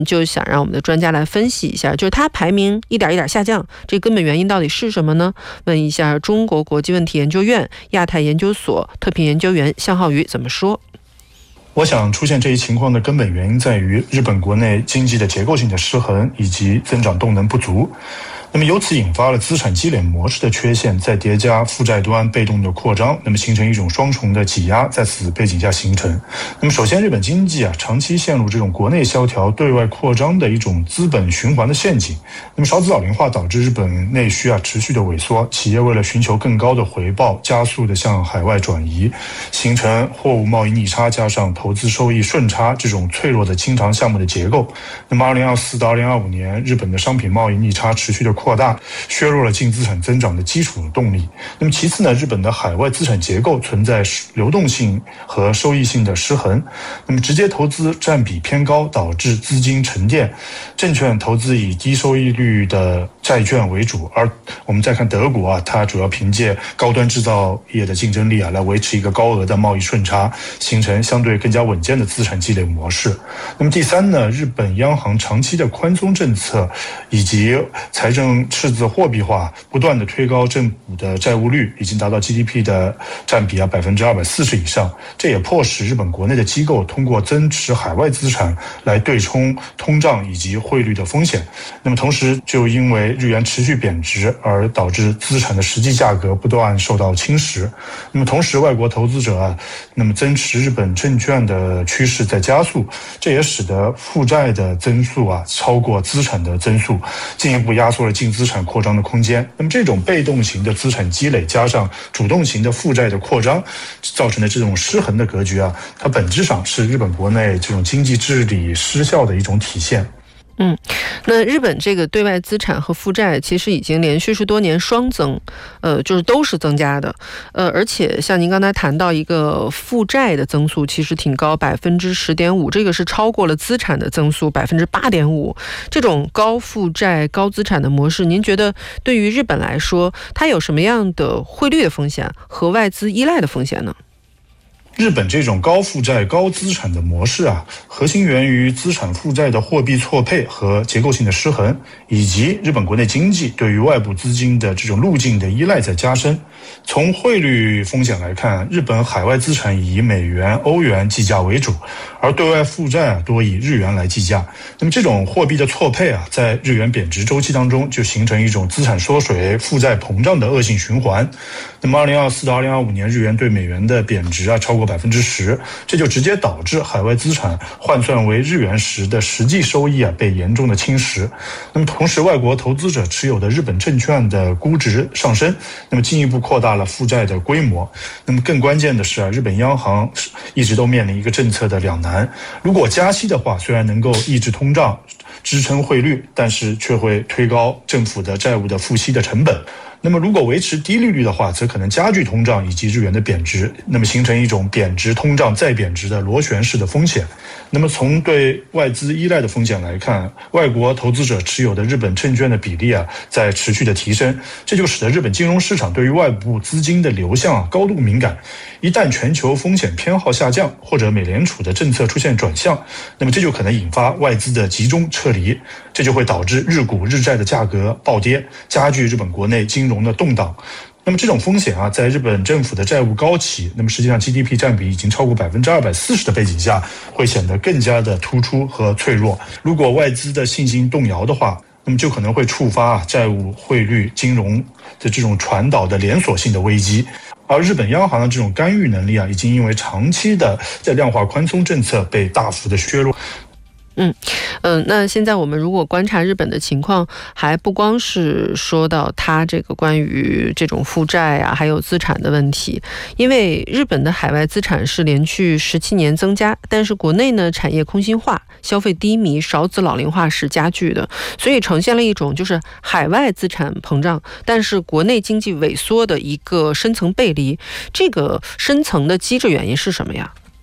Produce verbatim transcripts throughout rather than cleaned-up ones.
就想让我们的专家来分析一下，就是它排名一点一点下降，这根本原因到底是什么呢？问一下中国国际问题研究院亚太研究所特聘研究员向浩宇怎么说。 我想出现这一情况的根本原因在于日本国内经济的结构性的失衡以及增长动能不足。那么由此引发了资产积累模式的缺陷，再叠加负债端被动的扩张，那么形成一种双重的挤压，在此背景下形成。那么首先日本经济啊长期陷入这种国内萧条对外扩张的一种资本循环的陷阱。那么少子老龄化导致日本内需啊持续的萎缩，企业为了寻求更高的回报，加速的向海外转移，形成货物贸易逆差加上投资收益顺差这种脆弱的经常项目的结构。那么二零二四到二零二五年日本的商品贸易逆差持续的扩大，削弱了净资产增长的基础动力。那么其次呢，日本的海外资产结构存在流动性和收益性的失衡。那么直接投资占比偏高，导致资金沉淀，证券投资以低收益率的债券为主。而我们再看德国啊，它主要凭借高端制造业的竞争力啊，来维持一个高额的贸易顺差，形成相对更加稳健的资产积累模式。那么第三呢，日本央行长期的宽松政策以及财政赤字货币化，不断的推高政府的债务率，已经达到 G D P 的占比啊百分之二百四十以上。这也迫使日本国内的机构通过增持海外资产来对冲通胀以及汇率的风险。那么同时，就因为日元持续贬值而导致资产的实际价格不断受到侵蚀。那么同时，外国投资者啊，那么增持日本证券的趋势在加速，这也使得负债的增速啊超过资产的增速，进一步压缩了净资产扩张的空间。那么这种被动型的资产积累加上主动型的负债的扩张，造成的这种失衡的格局啊，它本质上是日本国内这种经济治理失效的一种体现。 嗯，那日本这个对外资产和负债其实已经连续十多年双增，呃，就是都是增加的，呃，而且像您刚才谈到一个负债的增速其实挺高，百分之十点五，这个是超过了资产的增速百分之八点五。这种高负债、高资产的模式，您觉得对于日本来说，它有什么样的汇率的风险和外资依赖的风险呢？ 日本这种高负债高资产的模式啊，核心源于资产负债的货币错配和结构性的失衡，以及日本国内经济对于外部资金的这种路径的依赖在加深。从汇率风险来看，日本海外资产以美元、欧元计价为主，而对外负债啊多以日元来计价。那么这种货币的错配啊，在日元贬值周期当中就形成一种资产缩水、负债膨胀的恶性循环。那么二零二四到二零二五年日元对美元的贬值啊超过百分之十，这就直接导致海外资产换算为日元时的实际收益啊被严重的侵蚀。那么同时，外国投资者持有的日本证券的估值上升，那么进一步扩大了负债的规模。那么更关键的是啊，日本央行一直都面临一个政策的两难。如果加息的话，虽然能够抑制通胀、支撑汇率，但是却会推高政府的债务的付息的成本。那么如果维持低利率的话，则可能加剧通胀以及日元的贬值，那么形成一种贬值、通胀再贬值的螺旋式的风险。那么从对外资依赖的风险来看，外国投资者持有的日本证券的比例啊在持续的提升，这就使得日本金融市场对于外部资金的流向啊高度敏感。一旦全球风险偏好下降，或者美联储的政策出现转向，那么这就可能引发外资的集中撤离，这就会导致日股、日债的价格暴跌，加剧日本国内金融的动荡。那么这种风险啊，在日本政府的债务高企，那么实际上 G D P 占比已经超过百分之二百四十的背景下，会显得更加的突出和脆弱。如果外资的信心动摇的话，那么就可能会触发啊债务、汇率、金融的这种传导的连锁性的危机。而日本央行的这种干预能力啊，已经因为长期的在量化宽松政策被大幅的削弱。 嗯嗯，那现在我们如果观察日本的情况，还不光是说到它这个关于这种负债啊，还有资产的问题。因为日本的海外资产是连续十七年增加，但是国内呢产业空心化、消费低迷、少子老龄化是加剧的，所以呈现了一种就是海外资产膨胀，但是国内经济萎缩的一个深层背离。这个深层的机制原因是什么呀？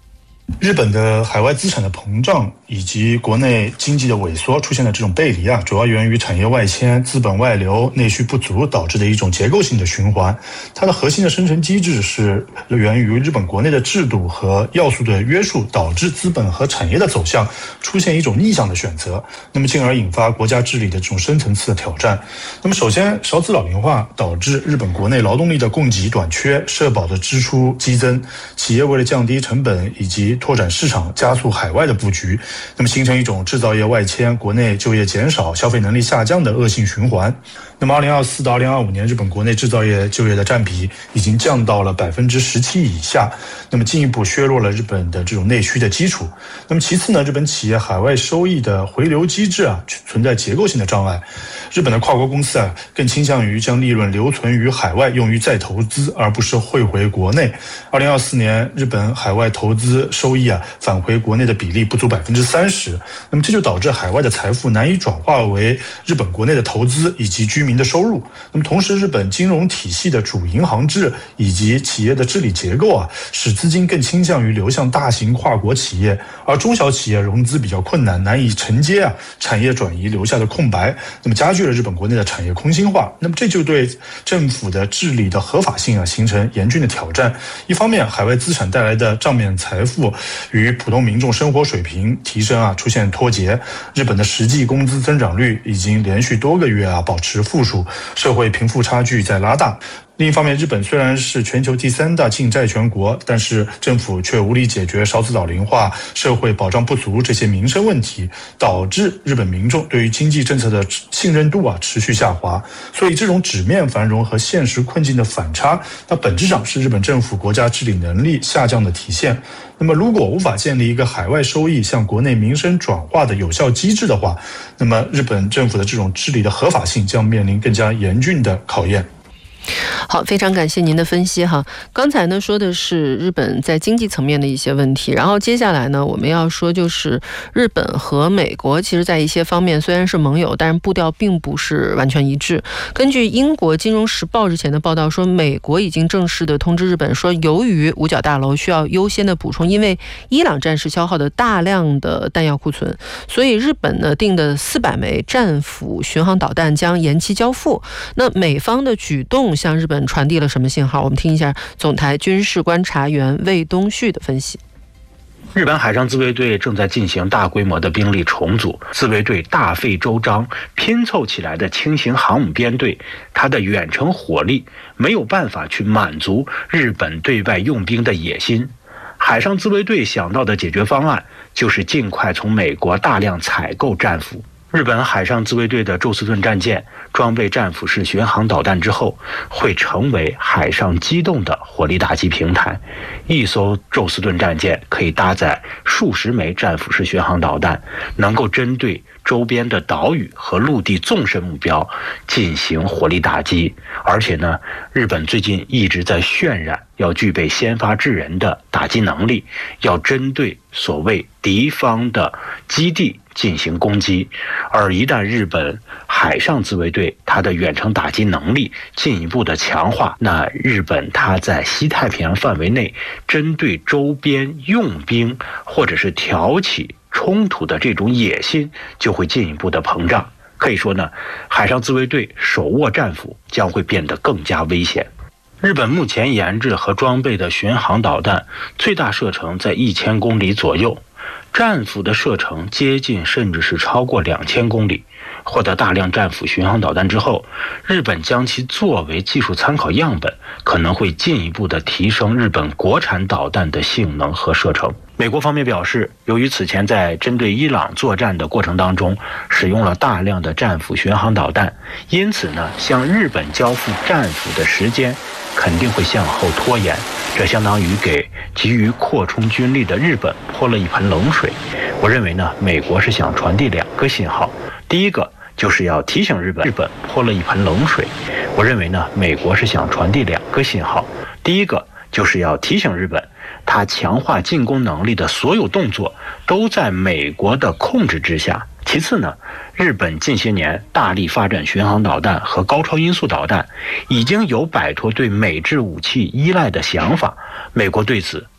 日本的海外资产的膨胀以及国内经济的萎缩出现了这种背离啊，主要源于产业外迁、资本外流、内需不足导致的一种结构性的循环。它的核心的生成机制是源于日本国内的制度和要素的约束，导致资本和产业的走向出现一种逆向的选择，那么进而引发国家治理的这种深层次的挑战。那么首先，少子老龄化导致日本国内劳动力的供给短缺，社保的支出激增，企业为了降低成本以及拓展市场，加速海外的布局，那么形成一种制造业外迁、国内就业减少、消费能力下降的恶性循环。那么二零二四到二零二五年，日本国内制造业就业的占比已经降到了百分之十七以下，那么进一步削弱了日本的这种内需的基础。那么其次呢，日本企业海外收益的回流机制啊，存在结构性的障碍。日本的跨国公司啊，更倾向于将利润留存于海外，用于再投资，而不是汇回国内。二零二四年，日本海外投资收益啊，返回国内的比例不足百分之三十。那么这就导致海外的财富难以转化为日本国内的投资以及居民的收入。那么同时，日本金融体系的主银行制以及企业的治理结构啊，使资金更倾向于流向大型跨国企业，而中小企业融资比较困难，难以承接啊产业转移留下的空白，那么加剧了日本国内的产业空心化。那么这就对政府的治理的合法性啊形成严峻的挑战。一方面，海外资产带来的账面财富与普通民众生活水平提升啊出现脱节，日本的实际工资增长率已经连续多个月啊保持负数，社会贫富差距在拉大。另一方面，日本虽然是全球第三大净债权国，但是政府却无力解决少子老龄化、社会保障不足这些民生问题，导致日本民众对于经济政策的信任度啊持续下滑。所以这种纸面繁荣和现实困境的反差，它本质上是日本政府国家治理能力下降的体现。那么如果无法建立一个海外收益向国内民生转化的有效机制的话，那么日本政府的这种治理的合法性将面临更加严峻的考验。 好，非常感谢您的分析哈。刚才呢说的是日本在经济层面的一些问题，然后接下来呢我们要说就是日本和美国其实在一些方面虽然是盟友，但是步调并不是完全一致。根据英国金融时报日前的报道说，美国已经正式的通知日本说，由于五角大楼需要优先的补充因为伊朗战事消耗的大量的弹药库存，所以日本呢定的四百枚战斧巡航导弹将延期交付。那美方的举动向日本传递了什么信号？我们听一下总台军事观察员魏东旭的分析。 日本海上自卫队正在进行大规模的兵力重组，自卫队大费周章拼凑起来的轻型航母编队，它的远程火力没有办法去满足日本对外用兵的野心。海上自卫队想到的解决方案就是尽快从美国大量采购战斧。日本海上自卫队的宙斯盾战舰装备战斧式巡航导弹之后，会成为海上机动的火力打击平台。一艘宙斯盾战舰可以搭载数十枚战斧式巡航导弹，能够针对周边的岛屿和陆地纵深目标进行火力打击。而且呢，日本最近一直在渲染要具备先发制人的打击能力，要针对所谓敌方的基地进行攻击。而一旦日本海上自卫队它的远程打击能力进一步的强化，那日本它在西太平洋范围内针对周边用兵或者是挑起冲突的这种野心就会进一步的膨胀。可以说呢，海上自卫队手握战斧将会变得更加危险。日本目前研制和装备的巡航导弹最大射程在一千公里左右，战斧的射程接近甚至是超过两千公里。获得大量战斧巡航导弹之后，日本将其作为技术参考样本，可能会进一步的提升日本国产导弹的性能和射程。美国方面表示，由于此前在针对伊朗作战的过程当中使用了大量的战斧巡航导弹，因此呢，向日本交付战斧的时间肯定会向后拖延，这相当于给急于扩充军力的日本泼了一盆冷水。我认为呢，美国是想传递两个信号，第一个就是要提醒日本，日本泼了一盆冷水。我认为呢，美国是想传递两个信号，第一个就是要提醒日本，它强化进攻能力的所有动作都在美国的控制之下。其次呢，日本近些年大力发展巡航导弹和高超音速导弹，已经有摆脱对美制武器依赖的想法，美国对此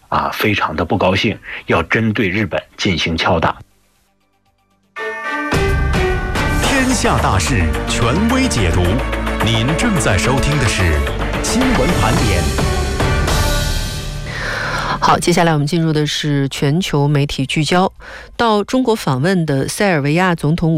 啊非常的不高兴，要针对日本进行敲打。 天下大事，权威解读。您正在收听的是新闻盘点。 好，接下来我们进入的是全球媒体聚焦。到中国访问的塞尔维亚总统